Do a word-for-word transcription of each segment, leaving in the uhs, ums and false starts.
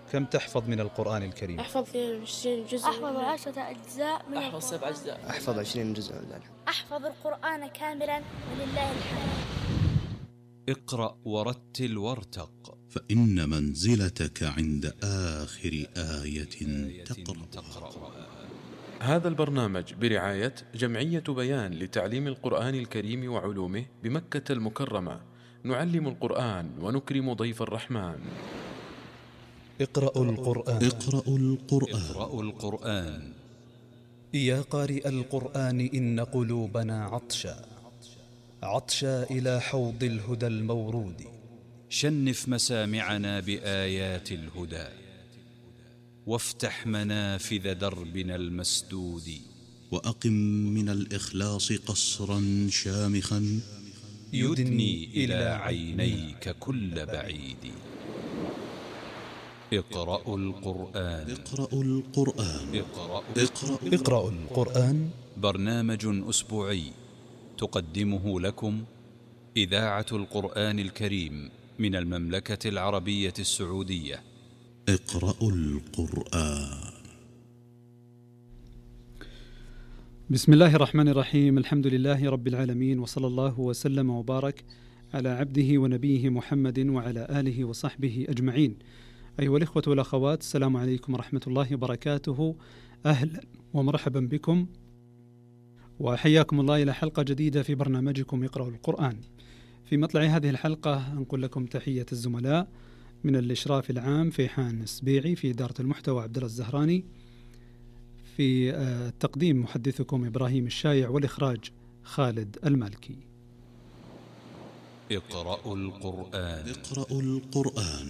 كم تحفظ من القرآن الكريم؟ أحفظ عشرين جزء. أحفظ عشرة أجزاء من أحفظ سبع أجزاء. أحفظ عشرين جزء. أحفظ القرآن كاملا ولله الحمد. اقرأ ورتل وارتق، فإن منزلتك عند آخر آية تقرأ. هذا البرنامج برعاية جمعية بيان لتعليم القرآن الكريم وعلومه بمكة المكرمة. نعلم القرآن ونكرم ضيف الرحمن. اقرأوا القرآن. اقرأوا القرآن. اقرأوا القرآن. يا قارئ القرآن إن قلوبنا عطشا عطشا إلى حوض الهدى المورود. شنف مسامعنا بآيات الهدى، وافتح منافذ دربنا المسدود. وأقم من الإخلاص قصرا شامخا يدني إلى عينيك كل بعيد. اقرأوا القرآن. اقرأوا القرآن. اقرأوا, اقرأوا, اقرأوا القرآن. برنامج أسبوعي تقدمه لكم إذاعة القرآن الكريم من المملكة العربية السعودية. اقرأوا القرآن. بسم الله الرحمن الرحيم. الحمد لله رب العالمين، وصلى الله وسلم وبارك على عبده ونبيه محمد وعلى آله وصحبه أجمعين. أيها الإخوة والأخوات، السلام عليكم ورحمة الله وبركاته. أهلا ومرحبا بكم وحياكم الله إلى حلقة جديدة في برنامجكم اقرأوا القرآن. في مطلع هذه الحلقة أنقل لكم تحية الزملاء من الإشراف العام فيحان السبيعي، في إدارة المحتوى عبد الله الزهراني، في التقديم محدثكم إبراهيم الشايع، والإخراج خالد المالكي. اقرأوا القرآن. اقرأوا القرآن.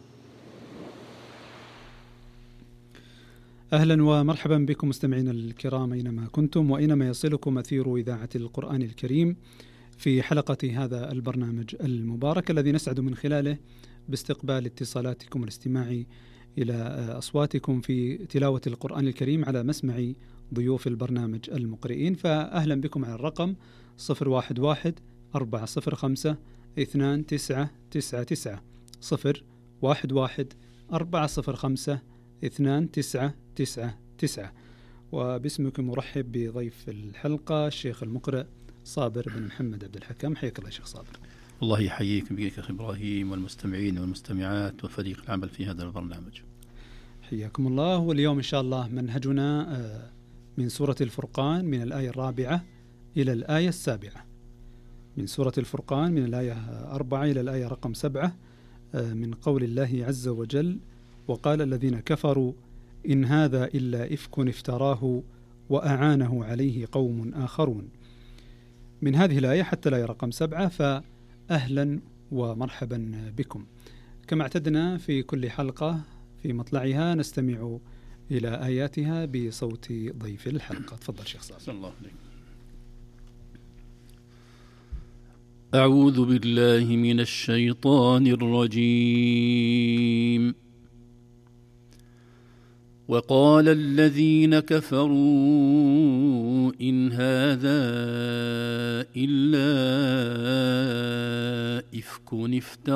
أهلا ومرحبا بكم مستمعين الكرام أينما كنتم وأينما يصلكم أثير إذاعة القرآن الكريم، في حلقة هذا البرنامج المبارك الذي نسعد من خلاله باستقبال اتصالاتكم والاستماع إلى أصواتكم في تلاوة القرآن الكريم على مسمع ضيوف البرنامج المقرئين. فأهلا بكم على الرقم صفر واحد واحد أربعة صفر خمسة اثنان تسعة تسعة تسعة صفر واحد واحد أربعة صفر خمسة اثنان تسعة تسعة تسعة. وباسمكم مرحب بضيف الحلقة الشيخ المقرئ صابر بن محمد عبد الحكم. حياك الله شيخ صابر. الله يحييك بك أخي إبراهيم والمستمعين والمستمعات وفريق العمل في هذا البرنامج. حياكم الله. واليوم إن شاء الله منهجنا من سورة الفرقان من الآية الرابعة إلى الآية السابعة. من سورة الفرقان من الآية أربعة إلى الآية رقم سبعة، من قول الله عز وجل: وقال الذين كفروا إن هذا إلا إفك افتراه وأعانه عليه قوم آخرون. من هذه الآية حتى الآية رقم سبعة، فأهلا ومرحبا بكم. كما اعتدنا في كل حلقة في مطلعها نستمع إلى آياتها بصوت ضيف الحلقة. تفضل شيخ صالح. الله عليك. أعوذ بالله من الشيطان الرجيم. وقال الذين كفروا إن هذا إلا إفك افتراه